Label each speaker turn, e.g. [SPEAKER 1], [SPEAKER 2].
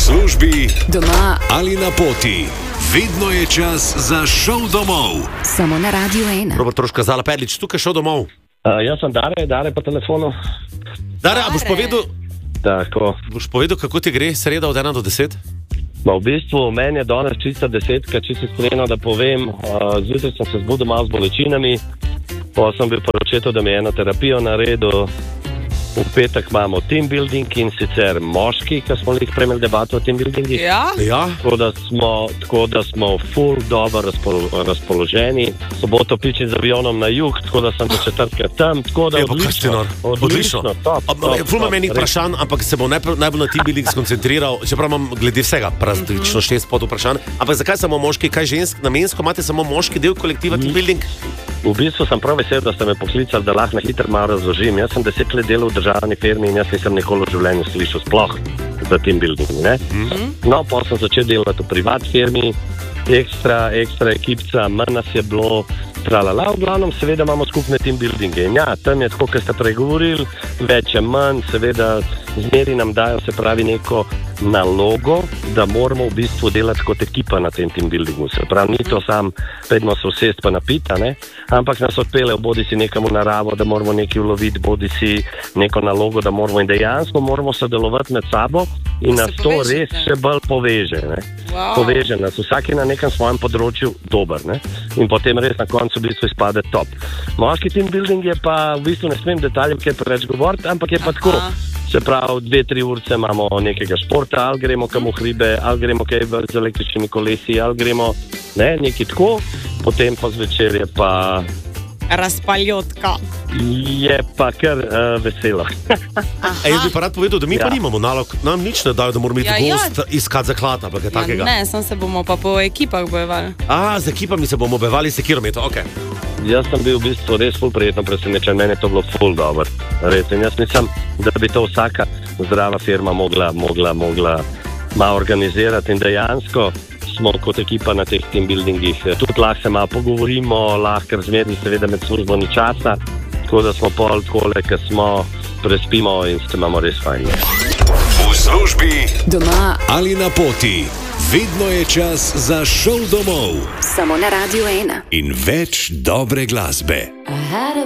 [SPEAKER 1] službi,
[SPEAKER 2] doma
[SPEAKER 1] ali na poti. Vedno je čas za šov domov.
[SPEAKER 2] Samo na Radio 1.
[SPEAKER 3] Robert Troška, Zala Pedlič, tukaj šel domov.
[SPEAKER 4] Jaz sem Dare po telefonu.
[SPEAKER 3] Dare, a boš povedal, kako ti gre sreda od 1 do 10?
[SPEAKER 4] V bistvu, meni je danes čista 10, čisto iskreno, da povem. Zjutraj sem se zbudil malo z bolečinami, pa sem bil poročeto, da mi je eno terapijo naredil. V petek imamo team building in sicer moški, ki smo jih premjeli debato o team buildingi.
[SPEAKER 3] Ja.
[SPEAKER 4] Tako da smo full dobro razpoloženi. Soboto pičim z avionom na jug, tako da sem do četrtka tam.
[SPEAKER 3] Odlično. Ful imam enih vprašanj, ampak se bom najbolj na team building skoncentriral, čeprav imam glede vsega praktično 6 pod vprašanj. Ampak zakaj samo moški, kaj žensk? Namensko imate samo moški del kolektiva team building?
[SPEAKER 4] V bistvu sem prav vesel, da ste me poklicali, da lahko na hitro malo razložim. Jaz sem 10 let delal v državni firmi in jaz nisem nikoli v življenju slišal sploh za team building. No, pa sem začel delati v privat firmi, ekstra ekipca, manj nas je bilo, tralala. V glavnem, seveda imamo skupne team buildinge. In ja, tam je tako, kot ste pregovorili, več je manj, seveda zmeri nam dajo, se pravi, neko nalogo, da moramo v bistvu delati kot ekipa na tem team buildingu. Se pravi, ni to sam, pedmo se vsest pa napita, ampak nas odpeljejo bodi si nekam v naravo, da moramo nekaj uloviti, bodi si neko nalogo, da moramo in dejansko moramo sodelovati med sabo in nas to res še bolj poveže. Poveže nas, vsak je na nekem svojem področju dober, in potem res na koncu v bistvu izpade top. Moški team building je pa, v bistvu ne smem detaljev kaj preveč govoriti, ampak je pa tako. Se pravi, 2-3 urce imamo nekega športa, ali gremo kam v hribe, ali gremo kaj z električnimi kolesi, ali gremo nekaj tako, potem pa zvečer je pa...
[SPEAKER 5] Razpaljotka.
[SPEAKER 4] Je pa kar veselo.
[SPEAKER 3] Jaz bi pa rad povedal, da mi pa nimamo nalog, nam nič ne dajo, da moramo iti gost iskati zaklad, ali kaj takega.
[SPEAKER 5] Ne, sem se bomo pa po ekipah bojevali.
[SPEAKER 3] Z ekipami se bomo bojevali sekirom, je to, okej.
[SPEAKER 4] Jaz sem bil v bistvu res ful prijetno presenečen, meni je to bilo ful dobro. Res, in jaz mislim, da bi to vsaka zdrava firma mogla malo organizirati in dejansko smo kot ekipa na teh team buildingih. Tudi lahko se malo pogovorimo, lahko razmerni seveda med službo ni časa, tako da smo pol takole, ker smo, prespimo in se imamo res fajn.
[SPEAKER 1] V službi,
[SPEAKER 2] doma
[SPEAKER 1] ali na poti. Vedno je čas za šov domov.
[SPEAKER 2] Samo na Radio 1.
[SPEAKER 1] In več dobre glasbe.